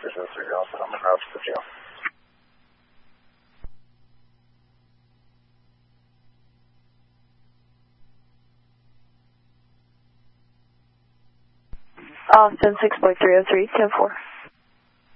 603, also on the route to the jail. Austin 6.303, 10-4.